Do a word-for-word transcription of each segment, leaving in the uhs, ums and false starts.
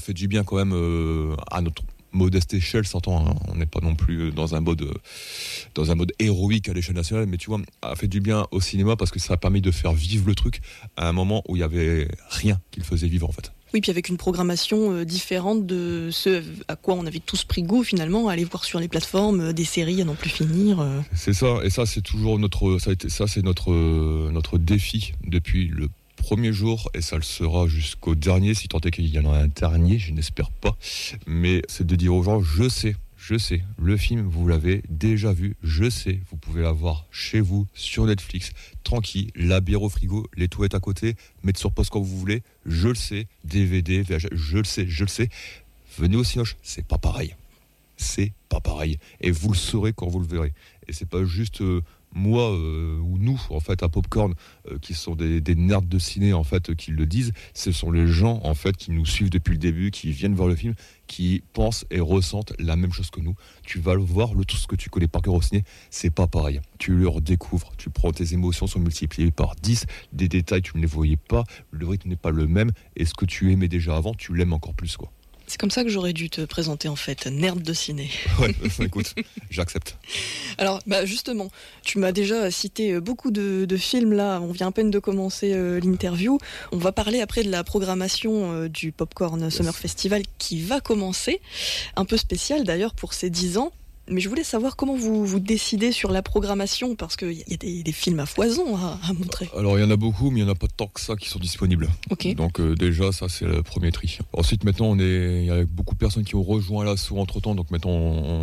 fait du bien quand même euh, à notre modeste échelle, s'entend, hein. On n'est pas non plus dans un mode dans un mode héroïque à l'échelle nationale, mais tu vois, a fait du bien au cinéma parce que ça a permis de faire vivre le truc à un moment où il y avait rien qui le faisait vivre en fait. Oui, puis avec une programmation euh, différente de ce à quoi on avait tous pris goût finalement, à aller voir sur les plateformes euh, des séries à n'en plus finir. Euh. C'est ça, et ça c'est toujours notre, ça a été, ça c'est notre euh, notre défi depuis le premier jour, et ça le sera jusqu'au dernier, si tant est qu'il y en a un dernier, je n'espère pas, mais c'est de dire aux gens, je sais, je sais, le film, vous l'avez déjà vu, je sais, vous pouvez l'avoir chez vous, sur Netflix, tranquille, la bière au frigo, les toilettes à côté, mettre sur pause quand vous voulez, je le sais, D V D, V H S, je le sais, je le sais, venez au Cinoche, c'est pas pareil, c'est pas pareil, et vous le saurez quand vous le verrez, et c'est pas juste... Euh, moi euh, ou nous en fait à Popcorn euh, qui sont des, des nerds de ciné en fait euh, qui le disent, ce sont les gens en fait qui nous suivent depuis le début, qui viennent voir le film, qui pensent et ressentent la même chose que nous. Tu vas le voir, le tout ce que tu connais par cœur au ciné, c'est pas pareil. Tu le redécouvres, tu prends tes émotions sont multipliées par dix, des détails tu ne les voyais pas, le rythme n'est pas le même, et ce que tu aimais déjà avant, tu l'aimes encore plus quoi. C'est comme ça que j'aurais dû te présenter en fait, nerd de ciné. Ouais, écoute, j'accepte. Alors, bah justement, tu m'as déjà cité beaucoup de, de films là, on vient à peine de commencer euh, l'interview. On va parler après de la programmation euh, du Popcorn yes. Summer Festival qui va commencer, un peu spécial d'ailleurs pour ses dix ans. Mais je voulais savoir comment vous vous décidez sur la programmation, parce qu'il y a des, des films à foison à, à montrer. Alors il y en a beaucoup, mais il n'y en a pas tant que ça qui sont disponibles. Okay. Donc euh, déjà, ça c'est le premier tri. Ensuite, maintenant, on est, il y a beaucoup de personnes qui ont rejoint l'assaut entre-temps, donc maintenant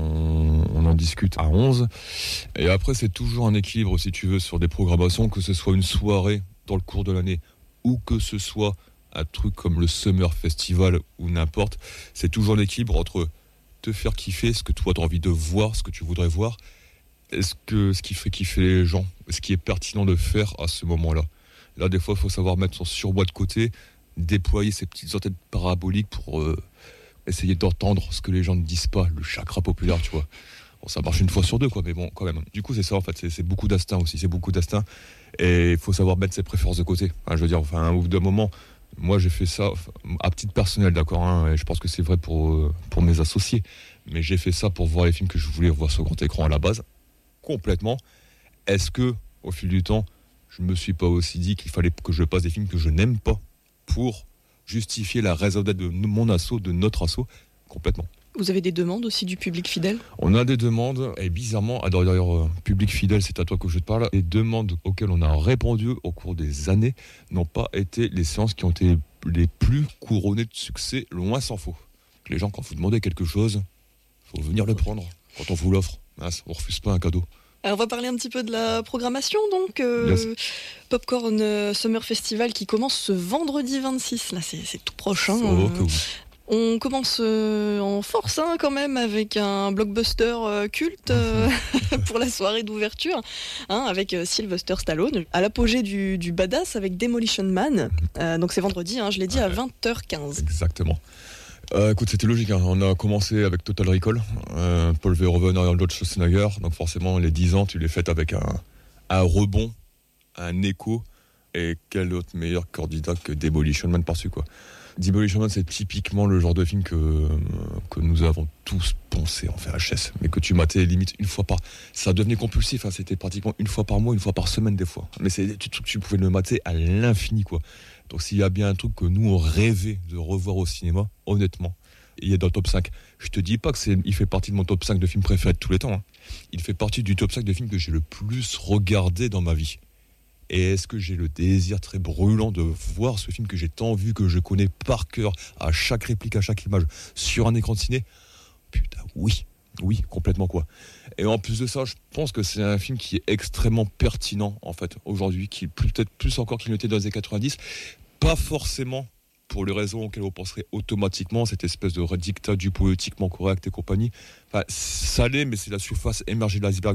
on, on en discute à onze. Et après, c'est toujours un équilibre, si tu veux, sur des programmations, que ce soit une soirée dans le cours de l'année, ou que ce soit un truc comme le Summer Festival, ou n'importe. C'est toujours l'équilibre entre... te faire kiffer ce que toi tu as envie de voir, ce que tu voudrais voir, est-ce que ce qui fait kiffer les gens, ce qui est pertinent de faire à ce moment-là. Là, des fois, il faut savoir mettre son surbois de côté, déployer ses petites antennes paraboliques pour euh, essayer d'entendre ce que les gens ne disent pas, le chakra populaire, tu vois. Bon, ça marche une fois sur deux, quoi, mais bon, quand même. Du coup, c'est ça, en fait, c'est, c'est beaucoup d'instinct aussi, c'est beaucoup d'instinct, et il faut savoir mettre ses préférences de côté. Hein, je veux dire, enfin, au bout d'un moment... Moi, j'ai fait ça à titre personnel, d'accord, hein, et je pense que c'est vrai pour, pour mes associés. Mais j'ai fait ça pour voir les films que je voulais voir sur grand écran à la base, complètement. Est-ce que, au fil du temps, je me suis pas aussi dit qu'il fallait que je passe des films que je n'aime pas pour justifier la raison d'être de mon asso, de notre asso, complètement. Vous avez des demandes aussi du public fidèle ? On a des demandes, et bizarrement, d'ailleurs, euh, public fidèle, c'est à toi que je te parle, les demandes auxquelles on a répondu au cours des années n'ont pas été les séances qui ont été les plus couronnées de succès, loin s'en faut. Les gens, quand vous demandez quelque chose, il faut venir le prendre. Quand on vous l'offre, mince, on ne refuse pas un cadeau. Alors on va parler un petit peu de la programmation, donc. Euh, yes. Popcorn euh, Summer Festival qui commence ce vendredi vingt-six, là c'est, c'est tout proche. Hein, oh, euh, On commence euh, en force hein, quand même avec un blockbuster euh, culte euh, pour la soirée d'ouverture, hein, avec euh, Sylvester Stallone, à l'apogée du, du badass avec Demolition Man. Euh, donc c'est vendredi, hein, je l'ai dit, ouais. à vingt heures quinze. Exactement. Euh, écoute, c'était logique, hein. On a commencé avec Total Recall, euh, Paul Verhoeven, Arnold Schwarzenegger, donc forcément les dix ans, tu les fêtes avec un, un rebond, un écho, et quel autre meilleur candidat que Demolition Man par-dessus, quoi. Demolition Man, c'est typiquement le genre de film que, que nous avons tous poncé en V H S, mais que tu matais limite une fois par... Ça devenait compulsif, hein, c'était pratiquement une fois par mois, une fois par semaine des fois. Mais c'est des trucs que tu pouvais le mater à l'infini, quoi. Donc s'il y a bien un truc que nous, on rêvait de revoir au cinéma, honnêtement, il est dans le top cinq. Je te dis pas qu'il fait partie de mon top cinq de films préférés de tous les temps. Hein. Il fait partie du top cinq de films que j'ai le plus regardé dans ma vie. Et est-ce que j'ai le désir très brûlant de voir ce film que j'ai tant vu, que je connais par cœur, à chaque réplique, à chaque image, sur un écran de ciné ? Putain, oui, oui, complètement quoi. Et en plus de ça, je pense que c'est un film qui est extrêmement pertinent, en fait, aujourd'hui, qui peut-être plus encore qu'il n'était dans les années quatre-vingt-dix. Pas forcément pour les raisons auxquelles on penserait automatiquement, cette espèce de dictat du politiquement correct et compagnie. Enfin, ça l'est, mais c'est la surface émergée de l'iceberg.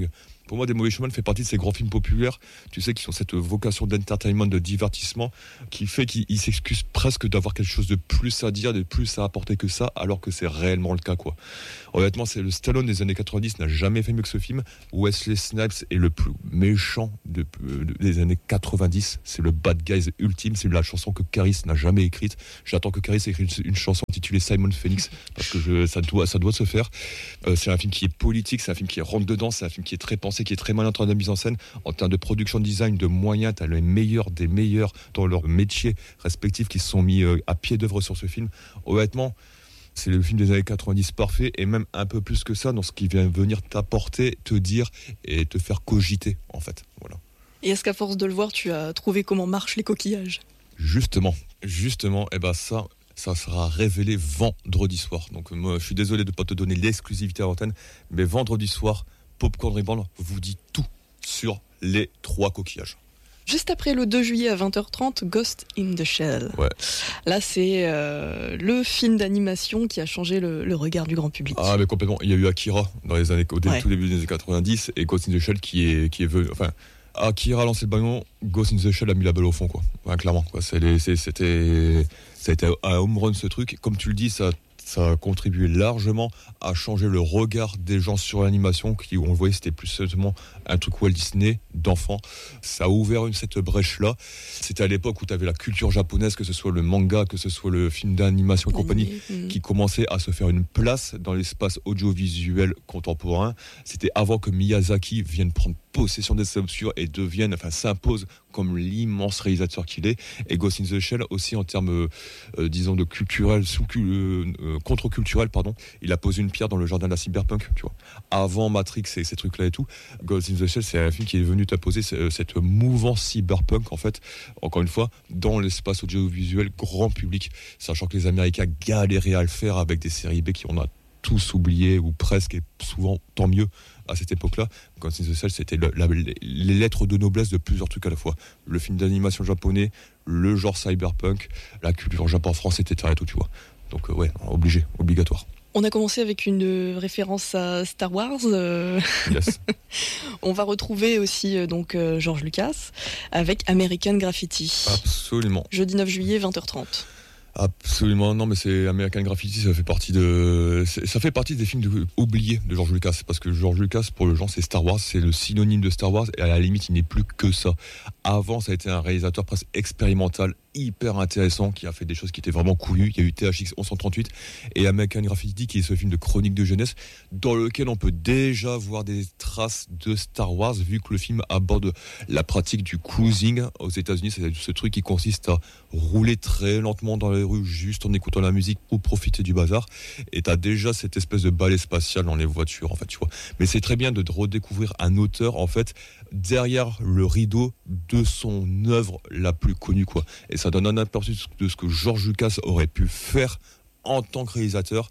Pour moi, Demolition Man fait partie de ces grands films populaires, tu sais, qui ont cette vocation d'entertainment, de divertissement, qui fait qu'ils s'excusent presque d'avoir quelque chose de plus à dire, de plus à apporter que ça, alors que c'est réellement le cas, quoi. Honnêtement, c'est le Stallone des années quatre-vingt-dix n'a jamais fait mieux que ce film. Wesley Snipes est le plus méchant de, de, des années quatre-vingt-dix. C'est le bad guy ultime. C'est la chanson que Caris n'a jamais écrite. J'attends que Caris écrive une, une chanson intitulée Simon Phoenix, parce que je, ça, doit, ça doit se faire. Euh, c'est un film qui est politique, c'est un film qui rentre dedans, c'est un film qui est très pensé, qui est très malin en termes de mise en scène, en termes de production design, de moyens. T'as les meilleurs des meilleurs dans leur métier respectifs qui se sont mis euh, à pied d'œuvre sur ce film. Honnêtement, c'est le film des années quatre-vingt-dix parfait, et même un peu plus que ça dans ce qui vient venir t'apporter, te dire et te faire cogiter, en fait. Voilà. Et est-ce qu'à force de le voir, tu as trouvé comment marchent les coquillages ? Justement, justement, et ben ça, ça sera révélé vendredi soir. Donc moi, je suis désolé de ne pas te donner l'exclusivité à l'antenne, mais vendredi soir, Popcorn Reborn vous dit tout sur les trois coquillages. Juste après le deux juillet à vingt heures trente, Ghost in the Shell. Ouais. Là, c'est euh, le film d'animation qui a changé le, le regard du grand public. Ah, mais complètement. Il y a eu Akira dans les années, au ouais. tout début des années quatre-vingt-dix, et Ghost in the Shell qui est, qui est venu. Enfin, Akira a lancé le ballon, Ghost in the Shell a mis la balle au fond, quoi. Ouais, clairement, quoi. C'est les, c'est, c'était, ça a été un home run, ce truc. Comme tu le dis, ça. Ça a contribué largement à changer le regard des gens sur l'animation, qui, on le voyait, c'était plus seulement un truc Walt Disney d'enfants. Ça a ouvert une, cette brèche-là. C'était à l'époque où tu avais la culture japonaise, que ce soit le manga, que ce soit le film d'animation et compagnie, mmh. qui commençait à se faire une place dans l'espace audiovisuel contemporain. C'était avant que Miyazaki vienne prendre possession des sculptures et devienne, enfin s'impose comme l'immense réalisateur qu'il est. Et Ghost in the Shell aussi en termes, euh, disons, de culturel, sous, euh, contre-culturel, pardon, il a posé une pierre dans le jardin de la cyberpunk, tu vois. Avant Matrix et ces trucs-là et tout, Ghost in the Shell, c'est un film qui est venu t'apposer cette mouvance cyberpunk, en fait, encore une fois, dans l'espace audiovisuel grand public, sachant que les Américains galéraient à le faire avec des séries B qui on a tous oublié, ou presque, et souvent, tant mieux, à cette époque-là. Ghost in the Shell, c'était le, la, les lettres de noblesse de plusieurs trucs à la fois. Le film d'animation japonais, le genre cyberpunk, la culture japon-france, et cetera et tout, tu vois. Donc euh, ouais, obligé, obligatoire. On a commencé avec une référence à Star Wars. Euh... Yes. On va retrouver aussi euh, donc euh, George Lucas avec American Graffiti. Absolument. Jeudi neuf juillet, vingt heures trente. Absolument, non, mais c'est American Graffiti, ça fait partie de, ça fait partie des films de, oubliés de George Lucas, parce que George Lucas, pour le genre, c'est Star Wars, c'est le synonyme de Star Wars, et à la limite, il n'est plus que ça. Avant, ça a été un réalisateur presque expérimental, hyper intéressant, qui a fait des choses qui étaient vraiment couillues. Il y a eu T H X onze cent trente-huit et American Graffiti, qui est ce film de chronique de jeunesse, dans lequel on peut déjà voir des traces de Star Wars, vu que le film aborde la pratique du cruising aux États-Unis. C'est ce truc qui consiste à rouler très lentement dans les rues, juste en écoutant la musique pour profiter du bazar. Et t'as déjà cette espèce de balai spatial dans les voitures, en fait, tu vois. Mais c'est très bien de redécouvrir un auteur, en fait, derrière le rideau de son œuvre la plus connue, quoi. Et ça donne un aperçu de ce que George Lucas aurait pu faire en tant que réalisateur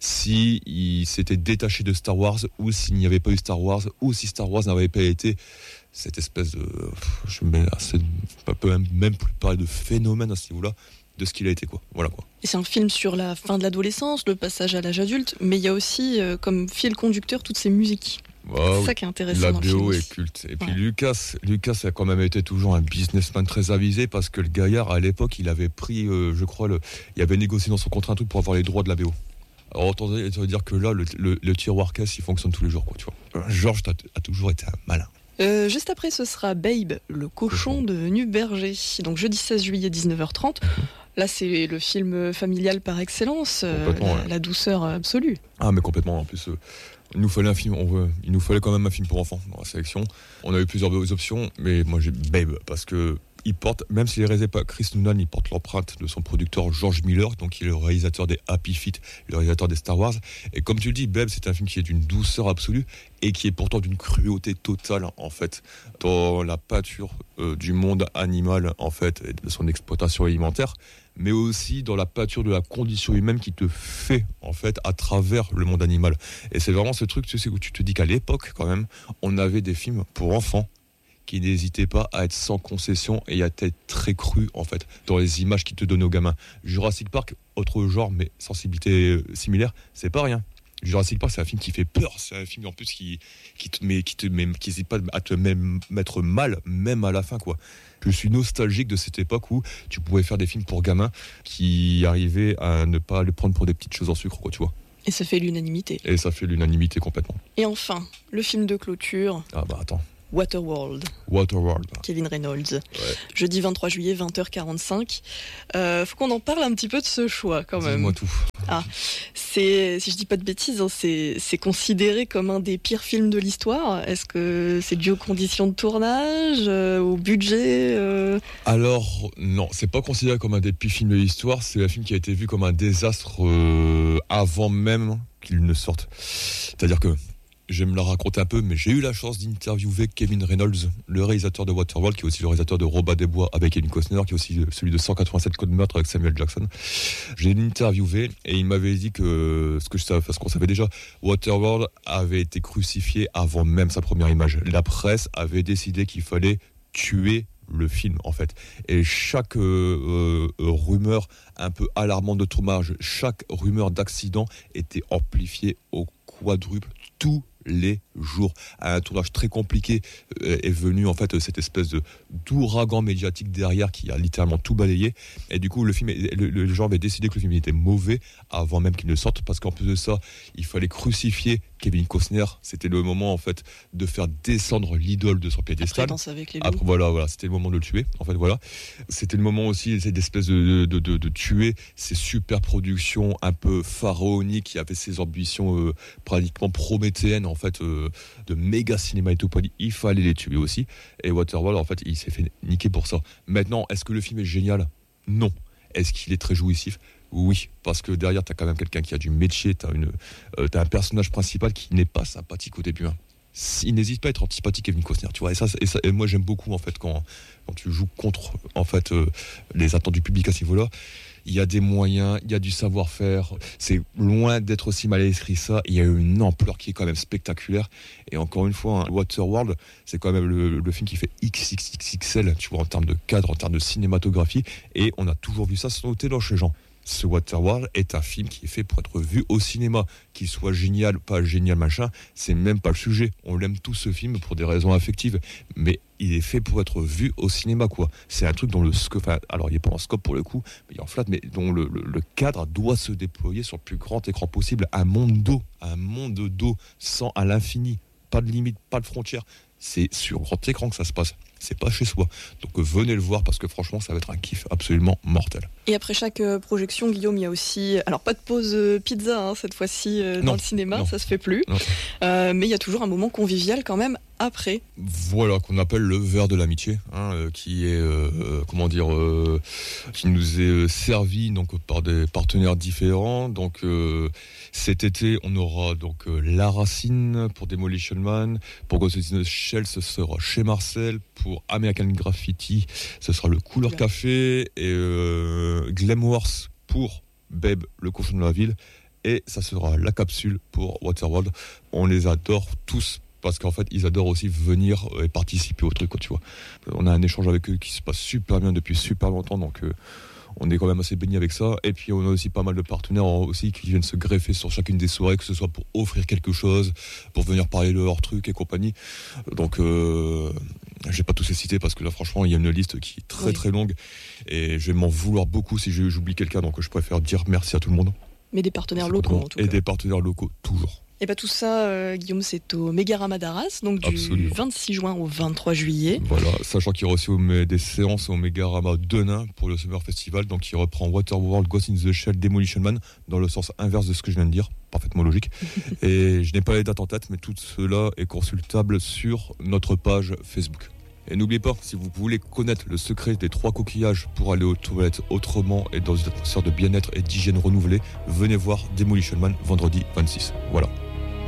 si il s'était détaché de Star Wars, ou s'il n'y avait pas eu Star Wars, ou si Star Wars n'avait pas été cette espèce de, je ne peux même plus parler de phénomène à ce niveau-là, de ce qu'il a été, quoi. Voilà, quoi. Et c'est un film sur la fin de l'adolescence, le passage à l'âge adulte, mais il y a aussi euh, comme fil conducteur toutes ces musiques. Wow, c'est ça qui est intéressant. La dans B O est culte. Et puis ouais. Lucas, Lucas a quand même été toujours un businessman très avisé, parce que le gaillard, à l'époque, il avait pris, euh, je crois, le, il avait négocié dans son contrat un truc pour avoir les droits de la B O. Alors autant dire que là, le, le, le tiroir caisse, il fonctionne tous les jours, quoi, tu vois. Georges a, a toujours été un malin. Euh, juste après, ce sera Babe, le cochon de Newberger. Donc jeudi seize juillet, dix-neuf heures trente. Là, c'est le film familial par excellence, euh, la, ouais. la douceur absolue. Ah, mais complètement. En plus, euh, il nous fallait un film. On veut, il nous fallait quand même un film pour enfants dans la sélection. On a eu plusieurs options, mais moi j'ai Babe parce que il porte, même s'il est réalisé par Chris Noonan, il porte l'empreinte de son producteur George Miller, donc il est le réalisateur des Happy Feet, le réalisateur des Star Wars. Et comme tu le dis, Babe, c'est un film qui est d'une douceur absolue et qui est pourtant d'une cruauté totale, en fait, dans la pâture euh, du monde animal, en fait, et de son exploitation alimentaire, mais aussi dans la pâture de la condition humaine qui te fait, en fait, à travers le monde animal. Et c'est vraiment ce truc, tu sais, où tu te dis qu'à l'époque, quand même, on avait des films pour enfants qui n'hésitaient pas à être sans concession et à être très cru, en fait, dans les images qu'ils te donnaient aux gamins. Jurassic Park, autre genre, mais sensibilité similaire, c'est pas rien. Jurassic Park, c'est un film qui fait peur, c'est un film en plus qui, qui te met, qui te met, qui hésite pas à te même, mettre mal, même à la fin, quoi. Je suis nostalgique de cette époque où tu pouvais faire des films pour gamins qui arrivaient à ne pas les prendre pour des petites choses en sucre, quoi, tu vois. Et ça fait l'unanimité. Et ça fait l'unanimité complètement. Et enfin, le film de clôture. Ah bah attends. Waterworld. Waterworld. Kevin Reynolds. Ouais. Jeudi vingt-trois juillet, vingt heures quarante-cinq. Euh, faut qu'on en parle un petit peu de ce choix quand même. Dis-moi tout. Ah, c'est, si je dis pas de bêtises, hein, c'est, c'est considéré comme un des pires films de l'histoire. Est-ce que c'est dû aux conditions de tournage, euh, au budget euh... Alors, non, c'est pas considéré comme un des pires films de l'histoire. C'est un film qui a été vu comme un désastre euh, avant même qu'il ne sorte. C'est-à-dire que je vais me la raconter un peu, mais j'ai eu la chance d'interviewer Kevin Reynolds, le réalisateur de Waterworld, qui est aussi le réalisateur de Robin des Bois avec Kevin Costner, qui est aussi celui de cent quatre-vingt-sept Codes de meurtre avec Samuel Jackson. J'ai interviewé et il m'avait dit que ce que je savais, ce qu'on savait déjà, Waterworld avait été crucifié avant même sa première image. La presse avait décidé qu'il fallait tuer le film en fait, et chaque euh, euh, rumeur un peu alarmante de tournage, chaque rumeur d'accident était amplifiée au quadruple tous les jours. Un tournage très compliqué euh, est venu en fait cette espèce de d'ouragan médiatique derrière qui a littéralement tout balayé, et du coup le film, le, le genre avait décidé que le film était mauvais avant même qu'il ne sorte, parce qu'en plus de ça il fallait crucifier Kevin Costner. C'était le moment en fait de faire descendre l'idole de son piédestal. Après, Danse avec les loups. Après, voilà, voilà, c'était le moment de le tuer. En fait, voilà, c'était le moment aussi, cette espèce de, de, de, de tuer ces super productions un peu pharaoniques qui avaient ces ambitions euh, pratiquement prométhéennes en fait, euh, de méga cinéma et tout. Il fallait les tuer aussi. Et Waterworld, en fait, il s'est fait niquer pour ça. Maintenant, est-ce que le film est génial ? Non. Est-ce qu'il est très jouissif ? Oui, parce que derrière, t'as quand même quelqu'un qui a du métier, t'as, une, euh, t'as un personnage principal qui n'est pas sympathique au début. Hein. Il n'hésite pas à être antipathique, Kevin Costner, tu vois. Et ça, et ça, et moi j'aime beaucoup en fait quand, quand tu joues contre en fait euh, les attentes du public à ce niveau-là. Il y a des moyens, il y a du savoir-faire. C'est loin d'être aussi mal écrit ça. Il y a une ampleur qui est quand même spectaculaire. Et encore une fois, hein, Waterworld, c'est quand même le, le film qui fait X X X L, tu vois, en termes de cadre, en termes de cinématographie. Et on a toujours vu ça se noter dans chez les gens. Ce Waterworld est un film qui est fait pour être vu au cinéma. Qu'il soit génial, pas génial, machin, c'est même pas le sujet. On l'aime tous ce film pour des raisons affectives, mais il est fait pour être vu au cinéma, quoi. C'est un truc dont le scope, enfin, alors il n'est pas en scope pour le coup, mais il est en flat, mais dont le, le, le cadre doit se déployer sur le plus grand écran possible. Un monde d'eau, un monde d'eau, sans à l'infini, pas de limite, pas de frontières. C'est sur grand écran que ça se passe. C'est pas chez soi. Donc venez le voir parce que franchement ça va être un kiff absolument mortel. Et après chaque euh, projection, Guillaume, il y a aussi, alors pas de pause euh, pizza hein, cette fois-ci euh, dans le cinéma, non. Ça se fait plus. Euh, mais il y a toujours un moment convivial quand même après. Voilà, qu'on appelle le verre de l'amitié, hein, euh, qui est euh, comment dire, euh, qui nous est servi donc par des partenaires différents. Donc euh, cet été, on aura donc euh, La Racine pour Demolition Man, pour Ghost in the Shell, ce sera chez Marcel, pour American Graffiti, ce sera le Couleur Café, et euh, Glamworth pour Babe, le cochon de la ville, et ça sera La Capsule pour Waterworld. On les adore tous, parce qu'en fait ils adorent aussi venir et participer au truc, quoi, tu vois. On a un échange avec eux qui se passe super bien depuis super longtemps, donc euh, on est quand même assez béni avec ça. Et puis on a aussi pas mal de partenaires aussi qui viennent se greffer sur chacune des soirées, que ce soit pour offrir quelque chose, pour venir parler de leur truc et compagnie. Donc euh, je vais pas tous les citer parce que là franchement il y a une liste qui est très oui. très longue et je vais m'en vouloir beaucoup si j'oublie quelqu'un, donc je préfère dire merci à tout le monde. Mais des partenaires locaux en tout cas. Et des partenaires locaux toujours. Et bien tout ça, euh, Guillaume, c'est au Mégarama d'Arras, donc du Absolument. vingt-six juin au vingt-trois juillet. Voilà, sachant qu'il y aura aussi des séances au Mégarama de Nain pour le Summer Festival, donc il reprend Waterworld, Ghost in the Shell, Demolition Man, dans le sens inverse de ce que je viens de dire, parfaitement logique. Et je n'ai pas les dates en tête, mais tout cela est consultable sur notre page Facebook. Et n'oubliez pas, si vous voulez connaître le secret des trois coquillages pour aller aux toilettes autrement et dans une atmosphère de bien-être et d'hygiène renouvelée, venez voir Demolition Man vendredi vingt-six. Voilà.